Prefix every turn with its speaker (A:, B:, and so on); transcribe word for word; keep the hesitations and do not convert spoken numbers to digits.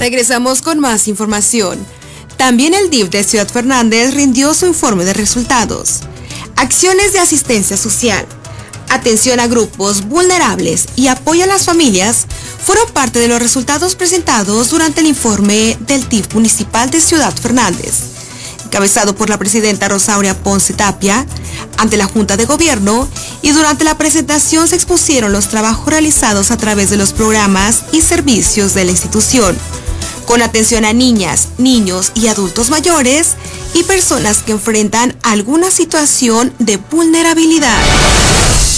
A: Regresamos con más información. También el D I F de Ciudad Fernández rindió su informe de resultados. Acciones de asistencia social, atención a grupos vulnerables y apoyo a las familias fueron parte de los resultados presentados durante el informe del D I F municipal de Ciudad Fernández, encabezado por la presidenta Rosaura Ponce Tapia, ante la Junta de Gobierno, y durante la presentación se expusieron los trabajos realizados a través de los programas y servicios de la institución, con atención a niñas, niños y adultos mayores y personas que enfrentan alguna situación de vulnerabilidad.